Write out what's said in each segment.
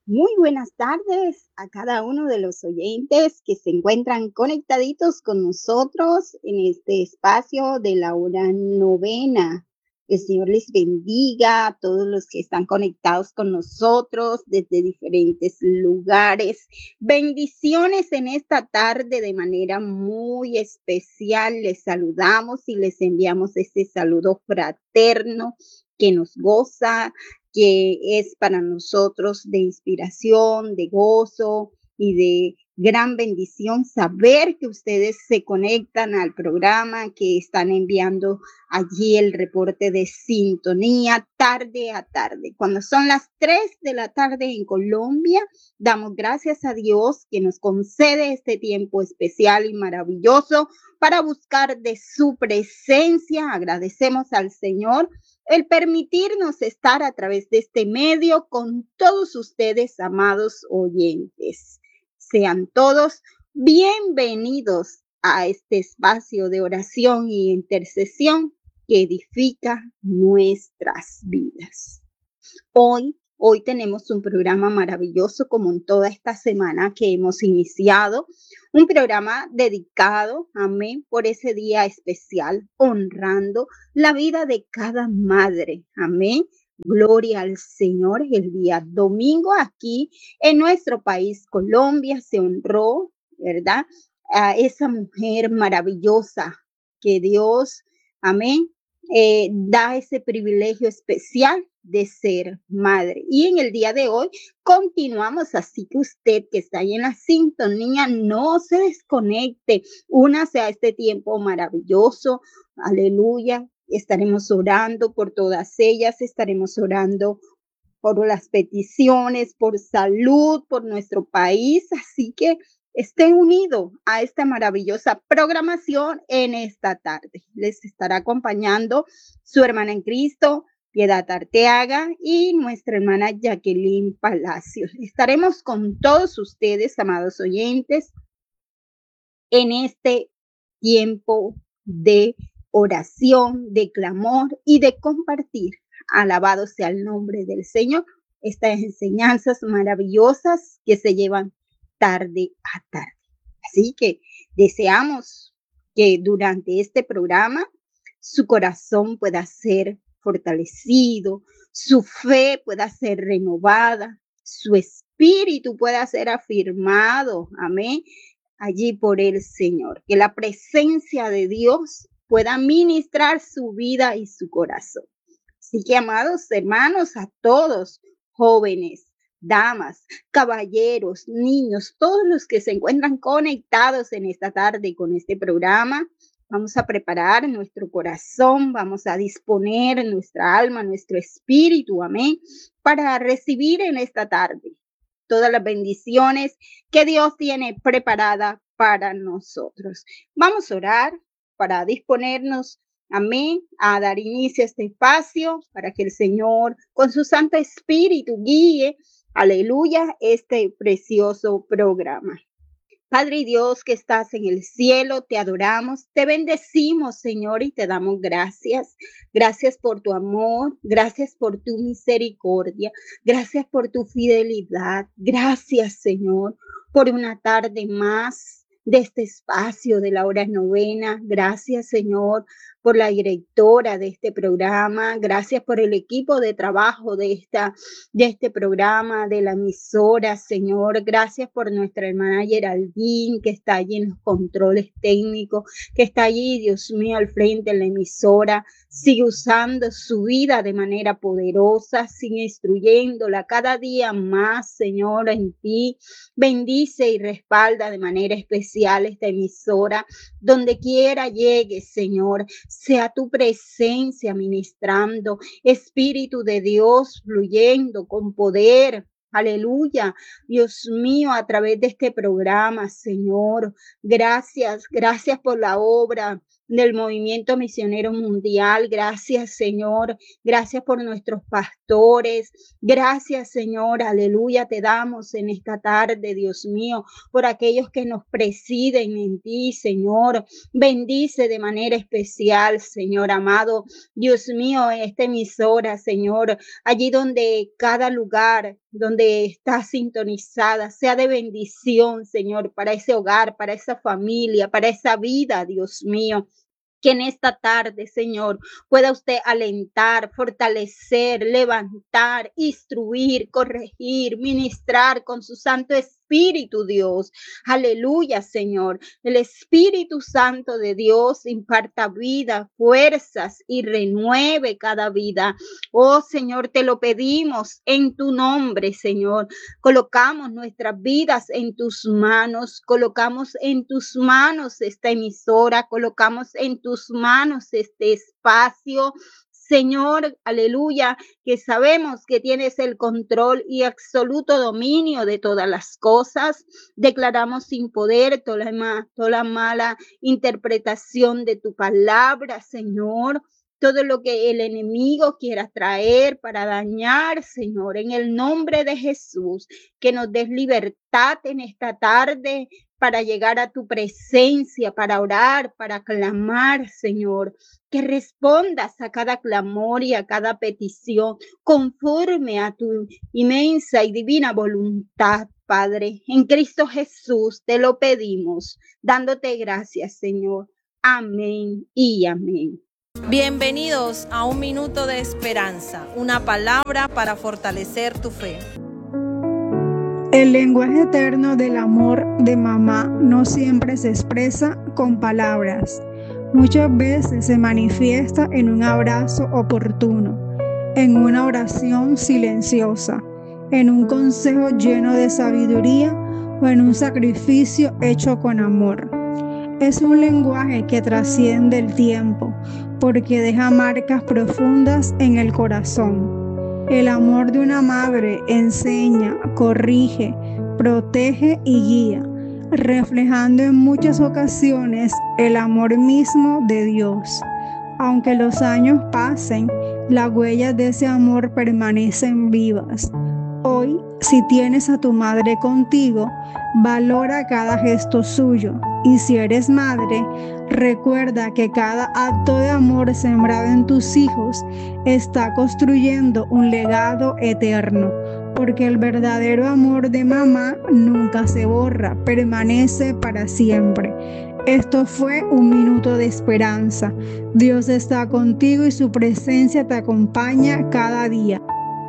Muy buenas tardes a cada uno de los oyentes que se encuentran conectaditos con nosotros en este espacio de la hora novena. El Señor les bendiga a todos los que están conectados con nosotros desde diferentes lugares. Bendiciones en esta tarde de manera muy especial. Les saludamos y les enviamos este saludo fraterno que nos goza, que es para nosotros de inspiración, de gozo y de gran bendición saber que ustedes se conectan al programa, que están enviando allí el reporte de sintonía tarde a tarde. Cuando son las 3 de la tarde en Colombia, damos gracias a Dios que nos concede este tiempo especial y maravilloso para buscar de su presencia. Agradecemos al Señor el permitirnos estar a través de este medio con todos ustedes, amados oyentes. Sean todos bienvenidos a este espacio de oración y intercesión que edifica nuestras vidas. Hoy tenemos un programa maravilloso como en toda esta semana que hemos iniciado, un programa dedicado, amén, por ese día especial, honrando la vida de cada madre, amén. Gloria al Señor. El día domingo aquí en nuestro país, Colombia, se honró, ¿verdad? A esa mujer maravillosa que Dios, amén, da ese privilegio especial de ser madre. Y en el día de hoy continuamos, así que usted que está ahí en la sintonía, no se desconecte, únase a este tiempo maravilloso, aleluya. Estaremos orando por todas ellas, estaremos orando por las peticiones, por salud, por nuestro país, así que esté unido a esta maravillosa programación en esta tarde. Les estará acompañando su hermana en Cristo, Piedad Arteaga, y nuestra hermana Jacqueline Palacios. Estaremos con todos ustedes, amados oyentes, en este tiempo de oración, de clamor y de compartir. Alabado sea el nombre del Señor. Estas enseñanzas maravillosas que se llevan tarde a tarde. Así que deseamos que durante este programa su corazón pueda ser fortalecido, su fe pueda ser renovada, su espíritu pueda ser afirmado, amén, allí por el Señor. Que la presencia de Dios pueda ministrar su vida y su corazón. Así que, amados hermanos, a todos, jóvenes, damas, caballeros, niños, todos los que se encuentran conectados en esta tarde con este programa, vamos a preparar nuestro corazón, vamos a disponer nuestra alma, nuestro espíritu, amén, para recibir en esta tarde todas las bendiciones que Dios tiene preparada para nosotros. Vamos a orar para disponernos, amén, a dar inicio a este espacio para que el Señor con su Santo Espíritu guíe, aleluya, este precioso programa. Padre Dios que estás en el cielo, te adoramos, te bendecimos, Señor, y te damos gracias. Gracias por tu amor, gracias por tu misericordia, gracias por tu fidelidad. Gracias, Señor, por una tarde más de este espacio de la hora novena. Gracias, Señor, por la directora de este programa. Gracias por el equipo de trabajo de este programa, de la emisora, Señor. Gracias por nuestra hermana Geraldine, que está allí en los controles técnicos, que está allí, Dios mío, al frente de la emisora. Sigue usando su vida de manera poderosa, sigue instruyéndola cada día más, Señor, en ti. Bendice y respalda de manera especial esta emisora. Donde quiera llegue, Señor, sea tu presencia ministrando, Espíritu de Dios fluyendo con poder. Aleluya, Dios mío, a través de este programa, Señor. Gracias por la obra del Movimiento Misionero Mundial. Gracias, Señor. Gracias por nuestros pastores. Gracias, Señor. Aleluya. Te damos en esta tarde, Dios mío, por aquellos que nos presiden en ti, Señor. Bendice de manera especial, Señor amado. Dios mío, esta emisora, Señor, allí donde cada lugar donde está sintonizada sea de bendición, Señor, para ese hogar, para esa familia, para esa vida, Dios mío. Que en esta tarde, Señor, pueda usted alentar, fortalecer, levantar, instruir, corregir, ministrar con su Santo Espíritu, Dios. Aleluya, Señor. El Espíritu Santo de Dios imparta vida, fuerzas y renueve cada vida. Oh, Señor, te lo pedimos en tu nombre, Señor. Colocamos nuestras vidas en tus manos, colocamos en tus manos esta emisora, colocamos en tus manos este espacio. Señor, aleluya, que sabemos que tienes el control y absoluto dominio de todas las cosas. Declaramos sin poder toda la mala interpretación de tu palabra, Señor. Todo lo que el enemigo quiera traer para dañar, Señor, en el nombre de Jesús, que nos des libertad en esta tarde para llegar a tu presencia, para orar, para clamar, Señor. Que respondas a cada clamor y a cada petición conforme a tu inmensa y divina voluntad, Padre. En Cristo Jesús te lo pedimos, dándote gracias, Señor. Amén y amén. Bienvenidos a Un Minuto de Esperanza, una palabra para fortalecer tu fe. El lenguaje eterno del amor de mamá no siempre se expresa con palabras. Muchas veces se manifiesta en un abrazo oportuno, en una oración silenciosa, en un consejo lleno de sabiduría o en un sacrificio hecho con amor. Es un lenguaje que trasciende el tiempo porque deja marcas profundas en el corazón. El amor de una madre enseña, corrige, protege y guía, reflejando en muchas ocasiones el amor mismo de Dios. Aunque los años pasen, las huellas de ese amor permanecen vivas. Hoy, si tienes a tu madre contigo, valora cada gesto suyo. Y si eres madre, recuerda que cada acto de amor sembrado en tus hijos está construyendo un legado eterno, porque el verdadero amor de mamá nunca se borra, permanece para siempre. Esto fue Un Minuto de Esperanza. Dios está contigo y su presencia te acompaña cada día.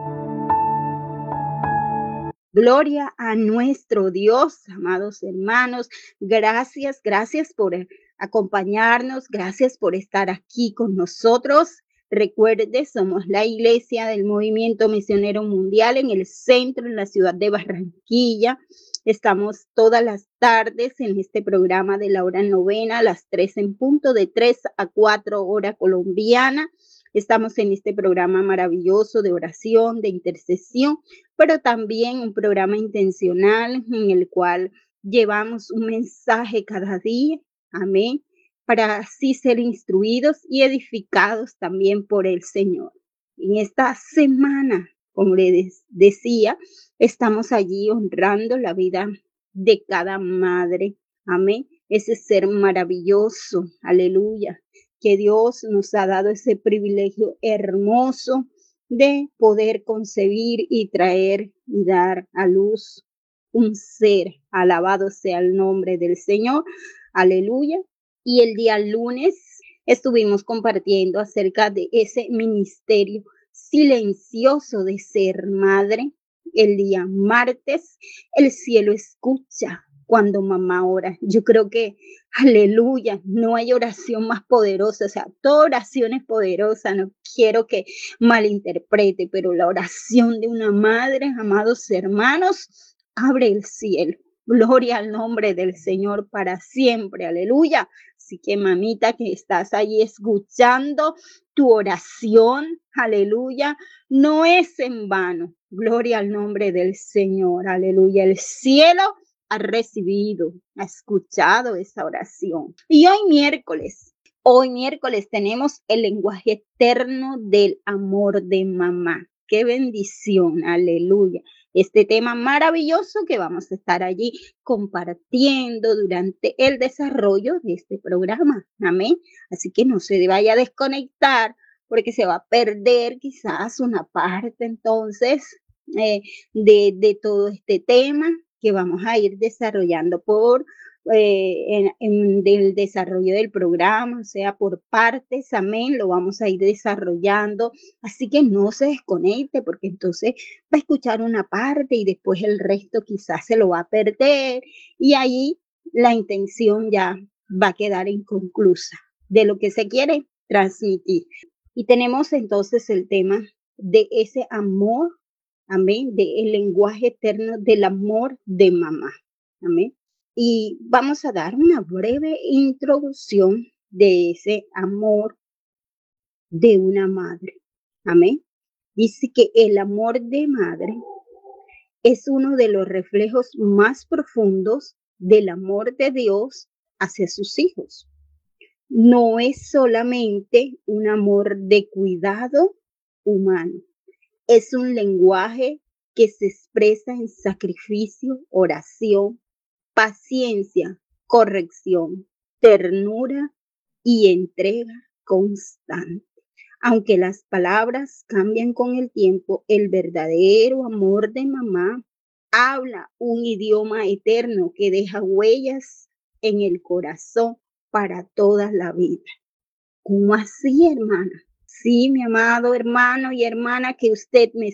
Gloria a nuestro Dios, amados hermanos. Gracias por acompañarnos. Gracias por estar aquí con nosotros. Recuerde, somos la Iglesia del Movimiento Misionero Mundial en el centro, en la ciudad de Barranquilla. Estamos todas las tardes en este programa de la hora novena, a las 3 en punto, de 3 a 4 hora colombiana. Estamos en este programa maravilloso de oración, de intercesión, pero también un programa intencional en el cual llevamos un mensaje cada día, amén, para así ser instruidos y edificados también por el Señor. En esta semana, como les decía, estamos allí honrando la vida de cada madre, amén, ese ser maravilloso, aleluya, que Dios nos ha dado ese privilegio hermoso de poder concebir y traer y dar a luz un ser. Alabado sea el nombre del Señor. Aleluya. Y el día lunes estuvimos compartiendo acerca de ese ministerio silencioso de ser madre. El día martes, el cielo escucha cuando mamá ora. Yo creo que, aleluya, no hay oración más poderosa. O sea, toda oración es poderosa. No quiero que malinterprete, pero la oración de una madre, amados hermanos, abre el cielo. Gloria al nombre del Señor para siempre. Aleluya. Así que, mamita, que estás ahí escuchando, tu oración, aleluya, no es en vano. Gloria al nombre del Señor. Aleluya. El cielo ha recibido, ha escuchado esa oración. Y hoy Hoy miércoles tenemos el lenguaje eterno del amor de mamá. ¡Qué bendición! Aleluya. Este tema maravilloso que vamos a estar allí compartiendo durante el desarrollo de este programa. Amén. Así que no se vaya a desconectar porque se va a perder quizás una parte entonces de todo este tema que vamos a ir desarrollando del desarrollo del programa, o sea, por partes, amén, lo vamos a ir desarrollando, así que no se desconecte porque entonces va a escuchar una parte y después el resto quizás se lo va a perder y ahí la intención ya va a quedar inconclusa de lo que se quiere transmitir. Y tenemos entonces el tema de ese amor, amén, del lenguaje eterno del amor de mamá, amén. Y vamos a dar una breve introducción de ese amor de una madre. Amén. Dice que el amor de madre es uno de los reflejos más profundos del amor de Dios hacia sus hijos. No es solamente un amor de cuidado humano, es un lenguaje que se expresa en sacrificio, oración, paciencia, corrección, ternura y entrega constante. Aunque las palabras cambian con el tiempo, el verdadero amor de mamá habla un idioma eterno que deja huellas en el corazón para toda la vida. ¿Cómo así, hermana? Sí, mi amado hermano y hermana, que usted me